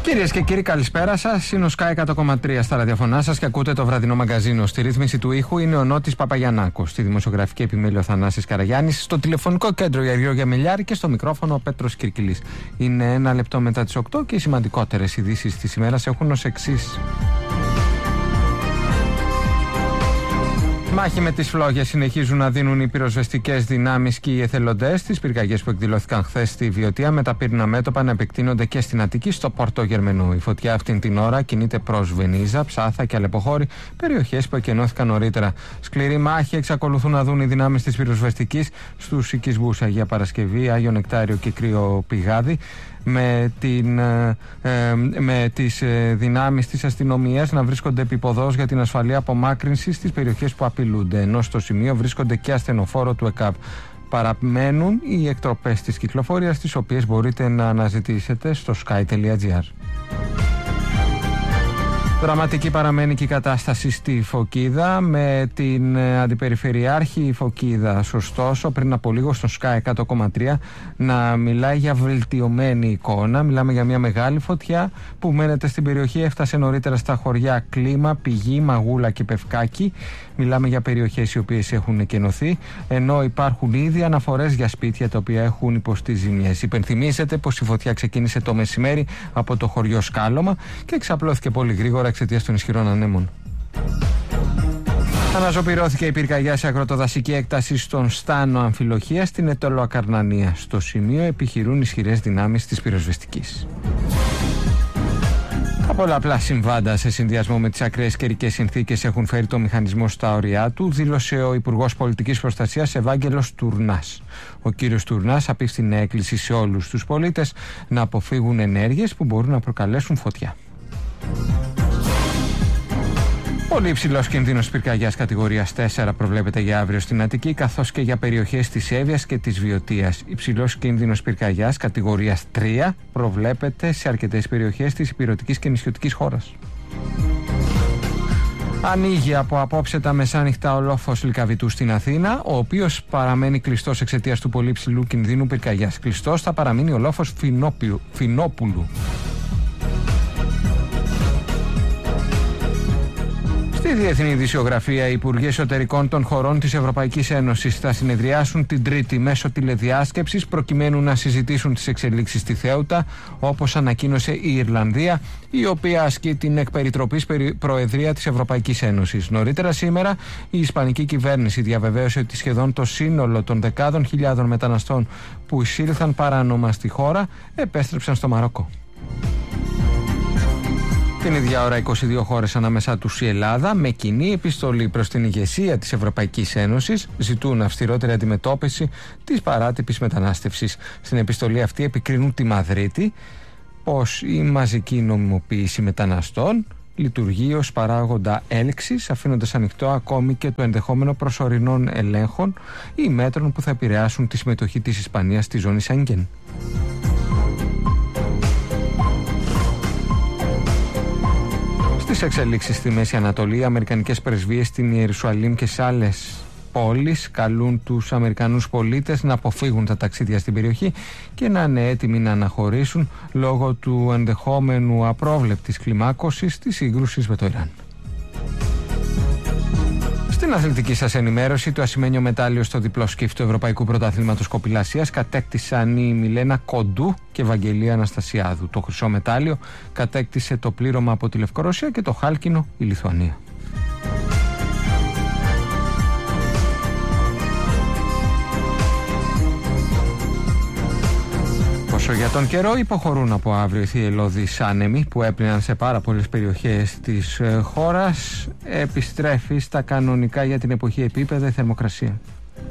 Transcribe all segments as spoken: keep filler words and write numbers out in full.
Κυρίες και κύριοι, καλησπέρα σας. Είναι ο Sky εκατό κόμμα τρία στα ραδιοφωνά σας και ακούτε το βραδινό μαγκαζίνο. Στη ρύθμιση του ήχου είναι ο Νότης Παπαγιαννάκος. Στη δημοσιογραφική επιμέλεια ο Θανάσης Καραγιάννης. Στο τηλεφωνικό κέντρο η Γιώργια Μελιάρη και στο μικρόφωνο ο Πέτρος Κυρκυλής. Είναι ένα λεπτό μετά τις οκτώ και οι σημαντικότερες ειδήσεις της ημέρας έχουν ως εξής. Μάχη με τις φλόγες συνεχίζουν να δίνουν οι πυροσβεστικές δυνάμεις και οι εθελοντές. Τις πυρκαγιές που εκδηλώθηκαν χθες στη Βιωτία με τα πύρνα μέτωπα να επεκτείνονται και στην Αττική, στο Πόρτο Γερμενού. Η φωτιά αυτήν την ώρα κινείται προς Βενίζα, Ψάθα και Αλεποχώρη, περιοχές που εκενώθηκαν νωρίτερα. Σκληρή μάχη εξακολουθούν να δουν οι δυνάμεις της πυροσβεστικής στους οικισμούς Αγία Παρασκευή, Άγιο Νεκτάριο και Κρύο Πηγάδι, με, την, ε, με τις ε, δυνάμεις της αστυνομίας να βρίσκονται επίποδος για την ασφαλή απομάκρυνση στις περιοχές που απειλούνται, ενώ στο σημείο βρίσκονται και ασθενοφόρο του ΕΚΑΒ. Παραμένουν οι εκτροπές της κυκλοφορίας, τις οποίες μπορείτε να αναζητήσετε στο sky τελεία gr. Δραματική παραμένει και η κατάσταση στη Φωκίδα με την αντιπεριφερειάρχη Φωκίδα, ωστόσο πριν από λίγο στο Sky εκατό κόμμα τρία να μιλάει για βελτιωμένη εικόνα. Μιλάμε για μια μεγάλη φωτιά που μένεται στην περιοχή, έφτασε νωρίτερα στα χωριά Κλίμα, Πηγή, Μαγούλα και Πευκάκη. Μιλάμε για περιοχές οι οποίες έχουν εκενωθεί, ενώ υπάρχουν ήδη αναφορές για σπίτια τα οποία έχουν υποστεί ζημιές. Υπενθυμίζεται πως η φωτιά ξεκίνησε το μεσημέρι από το χωριό Σκάλωμα και εξαπλώθηκε πολύ γρήγορα εξαιτίας των ισχυρών ανέμων. Αναζωπυρώθηκε η πυρκαγιά σε αγροτοδασική έκταση στον Στάνο Αμφιλοχία στην Ετωλοακαρνανία. Στο σημείο επιχειρούν ισχυρές δυνάμεις της πυροσβεστικής. Τα πολλαπλά συμβάντα σε συνδυασμό με τις ακραίες καιρικές συνθήκες έχουν φέρει το μηχανισμό στα όρια του, δήλωσε ο Υπουργός Πολιτικής Προστασίας Ευάγγελος Τουρνάς. Ο κύριος Τουρνάς απίφθινε έκκληση σε όλους τους πολίτες να αποφύγουν ενέργειες που μπορούν να προκαλέσουν φωτιά. Πολύ υψηλός κίνδυνος πυρκαγιάς κατηγορίας τέσσερα προβλέπεται για αύριο στην Αττική, καθώς και για περιοχές της Εύβοιας και της Βιωτίας. Υψηλός κίνδυνος πυρκαγιάς κατηγορίας τρία προβλέπεται σε αρκετές περιοχές της ηπειρωτικής και νησιωτικής χώρας. Ανοίγει από απόψε τα μεσάνυχτα ο λόφος Λυκαβητού στην Αθήνα, ο οποίος παραμένει κλειστός εξαιτίας του πολύ ψηλού κινδύνου πυρκαγιάς. Κλειστός θα παραμείνει ο λόφος Φινόπουλου. Στη διεθνή ειδησιογραφία, οι Υπουργοί Εσωτερικών των χωρών της Ευρωπαϊκής Ένωσης θα συνεδριάσουν την Τρίτη μέσω τηλεδιάσκεψης προκειμένου να συζητήσουν τις εξελίξεις στη Θέουτα, όπως ανακοίνωσε η Ιρλανδία, η οποία ασκεί την εκ περιτροπής προεδρία της Ευρωπαϊκής Ένωσης. Νωρίτερα σήμερα, η Ισπανική κυβέρνηση διαβεβαίωσε ότι σχεδόν το σύνολο των δεκάδων χιλιάδων μεταναστών που εισήλθαν παράνομα στη χώρα επέστρεψαν στο Μαρόκο. Την ίδια ώρα, είκοσι δύο χώρες, ανάμεσά τους η Ελλάδα, με κοινή επιστολή προς την ηγεσία της Ευρωπαϊκής Ένωσης, ζητούν αυστηρότερη αντιμετώπιση της παράτυπης μετανάστευσης. Στην επιστολή αυτή επικρίνουν τη Μαδρίτη πως η μαζική νομιμοποίηση μεταναστών λειτουργεί ως παράγοντα έλξης, αφήνοντας ανοιχτό ακόμη και το ενδεχόμενο προσωρινών ελέγχων ή μέτρων που θα επηρεάσουν τη συμμετοχή της Ισπανίας στη ζώνη Σέγγεν. Στις εξελίξεις στη Μέση Ανατολή, οι αμερικανικές πρεσβείες στην Ιερουσαλήμ και σε άλλες πόλεις καλούν τους Αμερικανούς πολίτες να αποφύγουν τα ταξίδια στην περιοχή και να είναι έτοιμοι να αναχωρήσουν λόγω του ενδεχόμενου απρόβλεπτης κλιμάκωσης της σύγκρουσης με το Ιράν. Στην αθλητική σας ενημέρωση, το ασημένιο μετάλλιο στο διπλό σκύφ του Ευρωπαϊκού Πρωταθλήματος Κοπηλασίας κατέκτησαν η Μιλένα Κοντού και Βαγγελία Αναστασιάδου. Το χρυσό μετάλλιο κατέκτησε το πλήρωμα από τη Λευκορωσία και το χάλκινο η Λιθουανία. Όσο για τον καιρό, υποχωρούν από αύριο οι θυελλώδεις άνεμοι που έπλυναν σε πάρα πολλές περιοχές της χώρας. Επιστρέφει στα κανονικά για την εποχή επίπεδα η θερμοκρασία.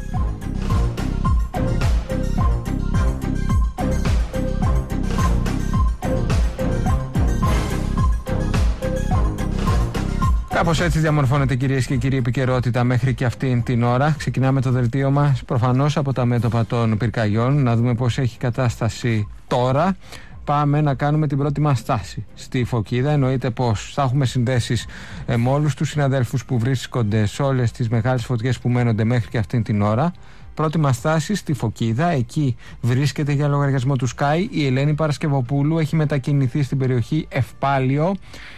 Κάπως έτσι διαμορφώνεται, κυρίες και κύριοι, επικαιρότητα μέχρι και αυτήν την ώρα. Ξεκινάμε το δελτίο μας προφανώς από τα μέτωπα των πυρκαγιών, να δούμε πώς έχει κατάσταση τώρα. πάμε να κάνουμε την πρώτη μας στάση στη Φωκίδα. Εννοείται πως θα έχουμε συνδέσεις ε, με όλους τους συναδέλφους που βρίσκονται σε όλες τις μεγάλες φωτιές που μένονται μέχρι και αυτήν την ώρα. Πρώτη μας στάση στη Φωκίδα, εκεί βρίσκεται για λογαριασμό του Sky η Ελένη Παρασκευοπούλου, έχει μετακινηθεί στην περιοχή Ευπάλιο.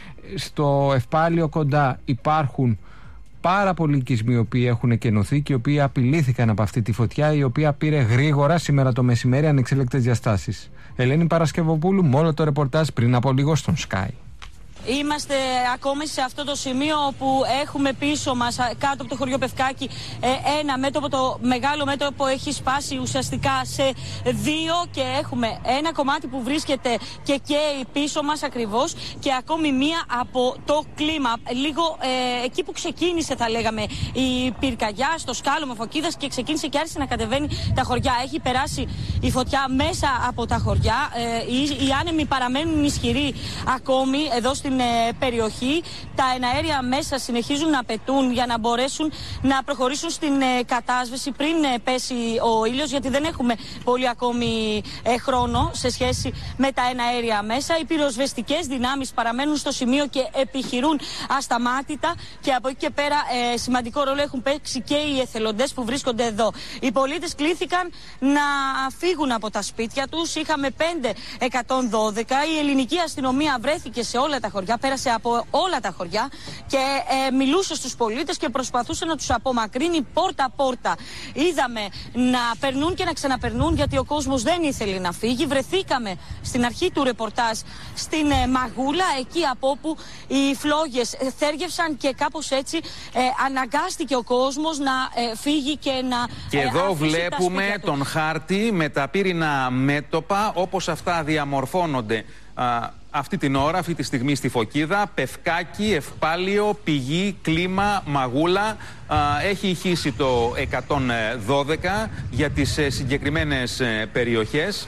Στο Ευπάλιο κοντά υπάρχουν πάρα πολλοί οικισμοί οι οποίοι έχουν εκενωθεί και οι οποίοι απειλήθηκαν από αυτή τη φωτιά, η οποία πήρε γρήγορα σήμερα το μεσημέρι ανεξέλεγκτες διαστάσεις. Ελένη Παρασκευοπούλου, με όλο το ρεπορτάζ πριν από λίγο στον Sky. Είμαστε ακόμη σε αυτό το σημείο που έχουμε πίσω μας, κάτω από το χωριό Πευκάκη, ένα μέτωπο, το μεγάλο μέτωπο έχει σπάσει ουσιαστικά σε δύο και έχουμε ένα κομμάτι που βρίσκεται και καίει πίσω μας ακριβώς και ακόμη μία από το κλίμα. Λίγο ε, εκεί που ξεκίνησε, θα λέγαμε, η πυρκαγιά στο σκάλωμα Φωκίδας και ξεκίνησε και άρχισε να κατεβαίνει τα χωριά. Έχει περάσει η φωτιά μέσα από τα χωριά. Ε, οι, οι άνεμοι παραμένουν ισχυροί ακόμη εδώ στην περιοχή. Τα εναέρια μέσα συνεχίζουν να πετούν για να μπορέσουν να προχωρήσουν στην ε, κατάσβεση πριν ε, πέσει ο ήλιος, γιατί δεν έχουμε πολύ ακόμη ε, χρόνο σε σχέση με τα εναέρια μέσα. Οι πυροσβεστικές δυνάμεις παραμένουν στο σημείο και επιχειρούν ασταμάτητα και από εκεί και πέρα ε, σημαντικό ρόλο έχουν παίξει και οι εθελοντές που βρίσκονται εδώ. Οι πολίτες κλήθηκαν να φύγουν από τα σπίτια τους. Είχαμε πέντε εκατόν δώδεκα. Η ελληνική αστυνομία βρέθηκε σε όλα τα χωριά, πέρασε από όλα τα χωριά και ε, μιλούσε στους πολίτες και προσπαθούσε να τους απομακρύνει πόρτα-πόρτα. Είδαμε να περνούν και να ξαναπερνούν, γιατί ο κόσμος δεν ήθελε να φύγει. Βρεθήκαμε στην αρχή του ρεπορτάζ στην ε, Μαγούλα, εκεί από όπου οι φλόγες θέργευσαν και κάπως έτσι ε, αναγκάστηκε ο κόσμος να ε, φύγει και να Και ε, εδώ βλέπουμε τον χάρτη με τα πύρινα μέτωπα όπως αυτά διαμορφώνονται α, αυτή την ώρα, αυτή τη στιγμή στη Φωκίδα. Πευκάκη, Ευπάλιο, Πηγή, Κλίμα, Μαγούλα. Α, έχει ηχήσει το εκατόν δώδεκα για τις ε, συγκεκριμένες ε, περιοχές.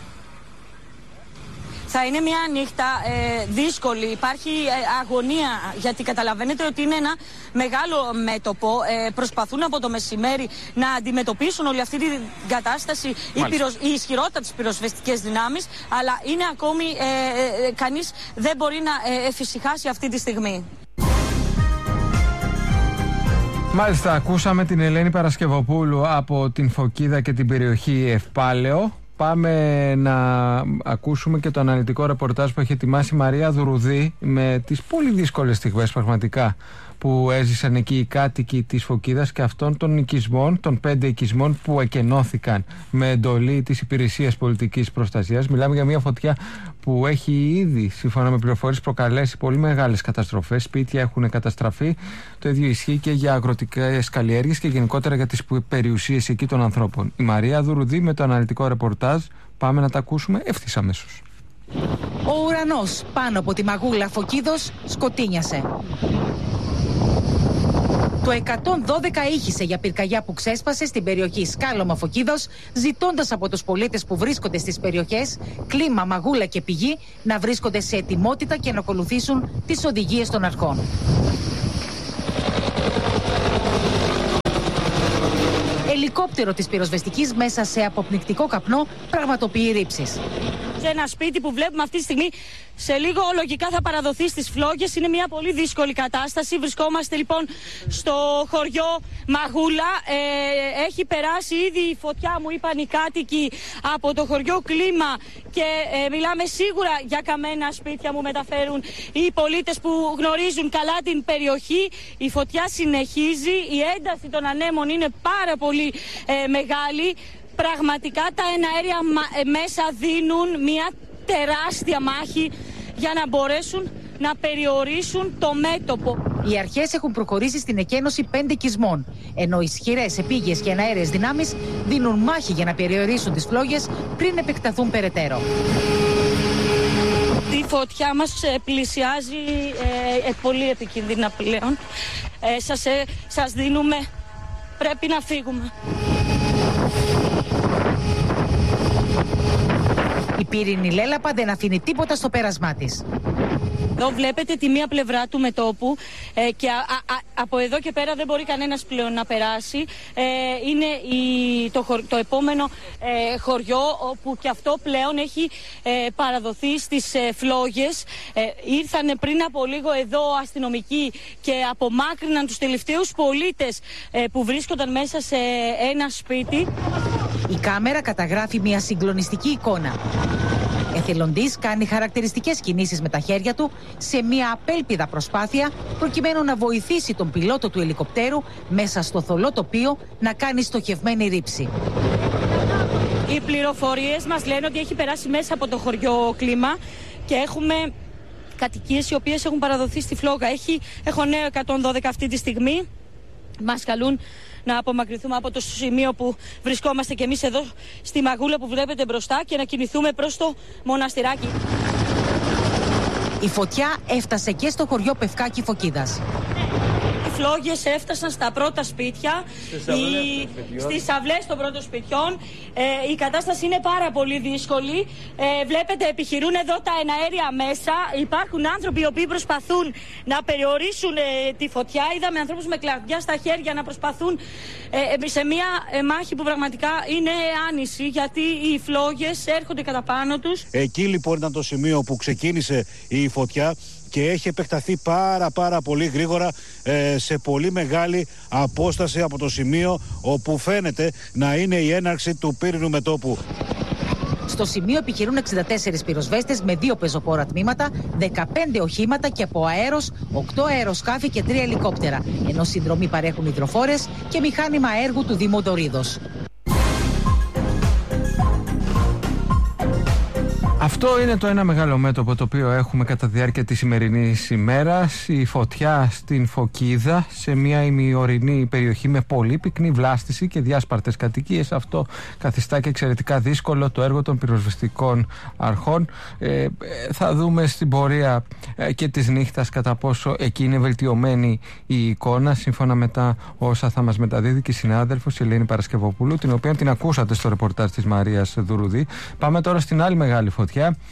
Θα είναι μια νύχτα ε, δύσκολη, υπάρχει ε, αγωνία, γιατί καταλαβαίνετε ότι είναι ένα μεγάλο μέτωπο. Ε, προσπαθούν από το μεσημέρι να αντιμετωπίσουν όλη αυτή την κατάσταση οι, πυροσ... οι ισχυρότατες πυροσβεστικές δυνάμεις, αλλά είναι ακόμη, ε, ε, κανείς δεν μπορεί να ε, εφησυχάσει αυτή τη στιγμή. Μάλιστα, ακούσαμε την Ελένη Παρασκευοπούλου από την Φωκίδα και την περιοχή Ευπάλαιο. Πάμε να ακούσουμε και το αναλυτικό ρεπορτάζ που έχει ετοιμάσει η Μαρία Δουρουδή με τις πολύ δύσκολες στιγμές πραγματικά που έζησαν εκεί οι κάτοικοι της Φωκίδας και αυτών των οικισμών, των πέντε οικισμών που εκενώθηκαν με εντολή της Υπηρεσίας Πολιτικής Προστασίας. Μιλάμε για μια φωτιά που έχει ήδη, σύμφωνα με πληροφορίες, προκαλέσει πολύ μεγάλες καταστροφές. Σπίτια έχουν καταστραφεί. Το ίδιο ισχύει και για αγροτικές καλλιέργειες και γενικότερα για τις περιουσίες εκεί των ανθρώπων. Η Μαρία Δουρουδή με το αναλυτικό ρεπορτάζ. Πάμε να τα ακούσουμε ευθύς αμέσως. Ο ουρανός πάνω από τη Μαγούλα Φωκίδος σκοτίνιασε. Το εκατόν δώδεκα ήχησε για πυρκαγιά που ξέσπασε στην περιοχή Σκάλωμα Φωκίδος, ζητώντας από τους πολίτες που βρίσκονται στις περιοχές Κλίμα, Μαγούλα και Πηγή να βρίσκονται σε ετοιμότητα και να ακολουθήσουν τις οδηγίες των αρχών. Ελικόπτερο της πυροσβεστικής μέσα σε αποπνικτικό καπνό πραγματοποιεί ρήψεις. Σε ένα σπίτι που βλέπουμε αυτή τη στιγμή, σε λίγο λογικά θα παραδοθεί στις φλόγες. Είναι μια πολύ δύσκολη κατάσταση. Βρισκόμαστε λοιπόν στο χωριό Μαγούλα. Ε, έχει περάσει ήδη η φωτιά, μου είπαν οι κάτοικοι, από το χωριό Κλίμα και ε, μιλάμε σίγουρα για καμένα σπίτια, μου μεταφέρουν οι πολίτες που γνωρίζουν καλά την περιοχή. Η φωτιά συνεχίζει, η ένταση των ανέμων είναι πάρα πολύ ε, μεγάλη. Πραγματικά τα εναέρια μέσα δίνουν μια τεράστια μάχη για να μπορέσουν να περιορίσουν το μέτωπο. Οι αρχές έχουν προχωρήσει στην εκένωση πέντε οικισμών, ενώ ισχυρές επίγειες και εναέρειες δυνάμεις δίνουν μάχη για να περιορίσουν τις φλόγες πριν επεκταθούν περαιτέρω. Η φωτιά μας πλησιάζει ε, ε, πολύ επικίνδυνα πλέον. Ε, σας, ε, σας δίνουμε, πρέπει να φύγουμε. Η πύρινη λέλαπα δεν αφήνει τίποτα στο πέρασμά της. Εδώ βλέπετε τη μία πλευρά του μετώπου ε, και α, α, από εδώ και πέρα δεν μπορεί κανένας πλέον να περάσει. Ε, είναι η, το, χω, το επόμενο ε, χωριό όπου και αυτό πλέον έχει ε, παραδοθεί στις ε, φλόγες. Ε, ήρθαν πριν από λίγο εδώ αστυνομικοί και απομάκρυναν τους τελευταίους πολίτες ε, που βρίσκονταν μέσα σε ένα σπίτι. Η κάμερα καταγράφει μια συγκλονιστική εικόνα. Εθελοντής κάνει χαρακτηριστικές κινήσεις με τα χέρια του σε μια απέλπιδα προσπάθεια προκειμένου να βοηθήσει τον πιλότο του ελικοπτέρου μέσα στο θολό τοπίο να κάνει στοχευμένη ρήψη. Οι πληροφορίες μας λένε ότι έχει περάσει μέσα από το χωριό κλίμα και έχουμε κατοικίες οι οποίες έχουν παραδοθεί στη φλόγα. Έχει, έχω νέο εκατόν δώδεκα αυτή τη στιγμή. Μας καλούν να απομακρυνθούμε από το σημείο που βρισκόμαστε και εμείς εδώ στη μαγούλα που βλέπετε μπροστά και να κινηθούμε προς το μοναστηράκι. Η φωτιά έφτασε και στο χωριό Πευκάκη Φωκίδας. Οι φλόγες έφτασαν στα πρώτα σπίτια, στις αυλές των πρώτων σπιτιών. Ε, η κατάσταση είναι πάρα πολύ δύσκολη. Ε, βλέπετε, επιχειρούν εδώ τα εναέρια μέσα. Υπάρχουν άνθρωποι οι οποίοι προσπαθούν να περιορίσουν ε, τη φωτιά. Είδαμε ανθρώπους με κλαδιά στα χέρια να προσπαθούν ε, σε μια ε, μάχη που πραγματικά είναι άνηση, γιατί οι φλόγες έρχονται κατά πάνω τους. Εκεί λοιπόν ήταν το σημείο που ξεκίνησε η φωτιά και έχει επεκταθεί πάρα πάρα πολύ γρήγορα ε, σε πολύ μεγάλη απόσταση από το σημείο όπου φαίνεται να είναι η έναρξη του πύρινου μετώπου. Στο σημείο επιχειρούν εξήντα τέσσερις πυροσβέστες με δύο πεζοπόρα τμήματα, δεκαπέντε οχήματα και από αέρος, οκτώ αεροσκάφη και τρία ελικόπτερα, ενώ συνδρομή παρέχουν υδροφόρες και μηχάνημα έργου του Δήμου Ντορίδος. Αυτό είναι το ένα μεγάλο μέτωπο το οποίο έχουμε κατά τη διάρκεια της σημερινής ημέρας. Η φωτιά στην Φωκίδα, σε μια ημιορεινή περιοχή με πολύ πυκνή βλάστηση και διάσπαρτες κατοικίες. Αυτό καθιστά και εξαιρετικά δύσκολο το έργο των πυροσβεστικών αρχών. Ε, θα δούμε στην πορεία ε, και της νύχτας κατά πόσο εκεί είναι βελτιωμένη η εικόνα, σύμφωνα με τα όσα θα μας μεταδίδει και η συνάδελφος η Ελένη Παρασκευοπούλου, την οποία την ακούσατε στο ρεπορτάζ της Μαρίας Δουρουδή. Πάμε τώρα στην άλλη μεγάλη φωτιά.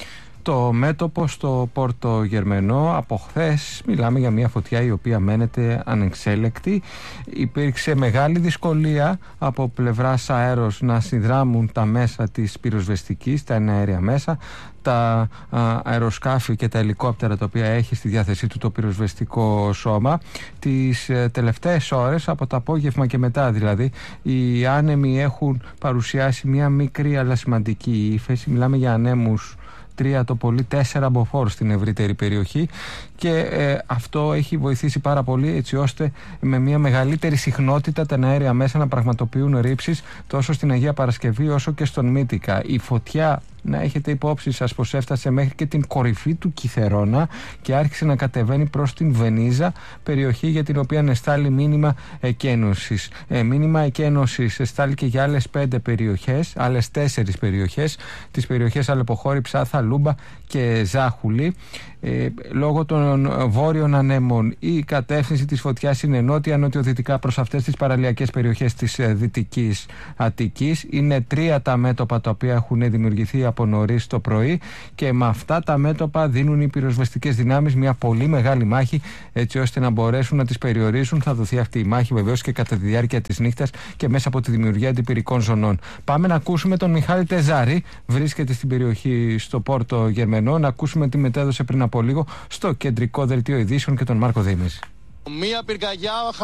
Το μέτωπο στο Πόρτο Γερμενό. Από χθες μιλάμε για μια φωτιά η οποία μένεται ανεξέλεκτη. Υπήρξε μεγάλη δυσκολία από πλευράς αέρος να συνδράμουν τα μέσα της πυροσβεστικής, τα εναέρια μέσα, τα α, αεροσκάφη και τα ελικόπτερα τα οποία έχει στη διάθεσή του το πυροσβεστικό σώμα. Τις ε, τελευταίες ώρες, από το απόγευμα και μετά δηλαδή, οι άνεμοι έχουν παρουσιάσει μια μικρή αλλά σημαντική ύφεση. Μιλάμε για ανέμους τρία το πολύ τέσσερα μποφόρ στην ευρύτερη περιοχή και ε, αυτό έχει βοηθήσει πάρα πολύ έτσι ώστε με μια μεγαλύτερη συχνότητα τα αέρια μέσα να πραγματοποιούν ρήψεις τόσο στην Αγία Παρασκευή όσο και στον Μύτικα. Η φωτιά, να έχετε υπόψη σας πως έφτασε μέχρι και την κορυφή του Κιθερώνα και άρχισε να κατεβαίνει προς την Βενίζα, περιοχή για την οποία εστάλει μήνυμα εκένωσης. Ε, μήνυμα εκένωσης εστάλει και για άλλες πέντε περιοχές, άλλες τέσσερις περιοχές, τις περιοχές Αλεποχώρη, Ψάθα, Λούμπα και Ζάχουλη. Ε, λόγω των βόρειων ανέμων η κατεύθυνση της φωτιάς είναι νότια-νοτιοδυτικά προς αυτές τις παραλιακές περιοχές της ε, Δυτικής Αττικής. Είναι τρία τα μέτωπα τα οποία έχουν δημιουργηθεί από νωρίς το πρωί και με αυτά τα μέτωπα δίνουν οι πυροσβεστικές δυνάμεις μια πολύ μεγάλη μάχη έτσι ώστε να μπορέσουν να τις περιορίσουν. Θα δοθεί αυτή η μάχη βεβαίως και κατά τη διάρκεια της νύχτας και μέσα από τη δημιουργία αντιπυρικών ζωνών. Πάμε να ακούσουμε τον Μιχάλη Τεζάρη, βρίσκεται στην περιοχή στο Πόρτο Γερμενό, να ακούσουμε τι μετέδωσε πριν από λίγο στο κεντρικό δελτίο ειδήσεων και τον Μάρκο Δήμης. Μία πυρκαγιά